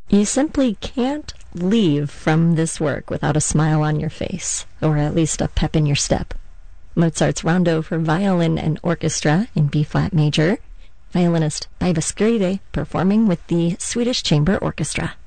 You simply can't leave from this work without a smile on your face, or at least a pep in your step. Mozart's Rondo for Violin and Orchestra in B-flat major, violinist Päivi Skyrde performing with the Swedish Chamber Orchestra.